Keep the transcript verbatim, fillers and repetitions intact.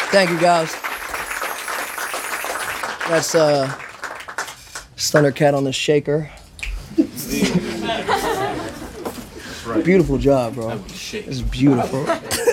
Thank you, guys. That's uh, Thundercat on the shaker. Beautiful job, bro. It's beautiful.